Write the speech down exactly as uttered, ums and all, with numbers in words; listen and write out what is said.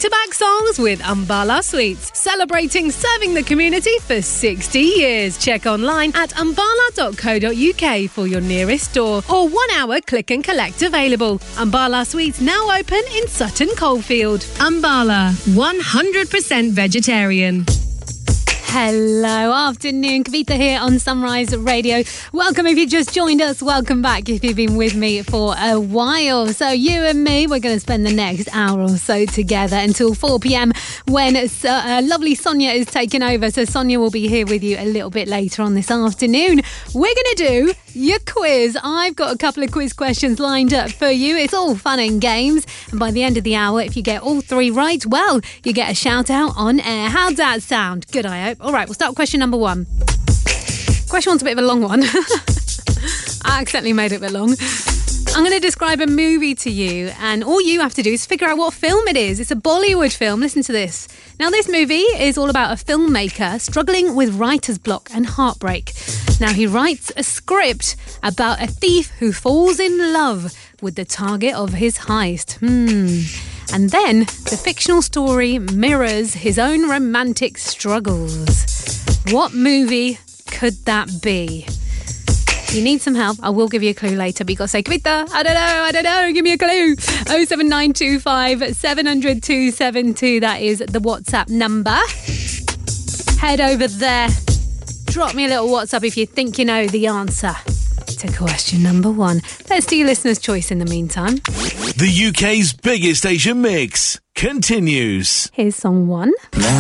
back-to-back songs with Umbala Sweets, celebrating serving the community for sixty years. Check online at umbala dot co dot uk for your nearest store or one-hour click and collect available. Umbala Sweets now open in Sutton Coldfield. Umbala, one hundred percent vegetarian. Hello, afternoon. Kavita here on Sunrise Radio. Welcome if you just joined us. Welcome back if you've been with me for a while. So you and me, we're going to spend the next hour or so together until four p.m. when uh, lovely Sonia is taking over. So Sonia will be here with you a little bit later on this afternoon. We're going to do your quiz. I've got a couple of quiz questions lined up for you. It's all fun and games. And by the end of the hour, if you get all three right, well, you get a shout out on air. How'd that sound? Good, I hope. All right, we'll start with question number one. Question one's a bit of a long one. I accidentally made it a bit long. I'm going to describe a movie to you, and all you have to do is figure out what film it is. It's a Bollywood film. Listen to this. Now, this movie is all about a filmmaker struggling with writer's block and heartbreak. Now, he writes a script about a thief who falls in love with the target of his heist. Hmm... And then the fictional story mirrors his own romantic struggles. What movie could that be? If you need some help, I will give you a clue later, but you've got to say, Kavita, I don't know, I don't know, give me a clue. oh seven nine two five, seven hundred, two seven two, that is the WhatsApp number. Head over there, drop me a little WhatsApp if you think you know the answer to question number one. Let's do your listener's choice in the meantime. The U K's biggest Asian mix continues. Here's song one.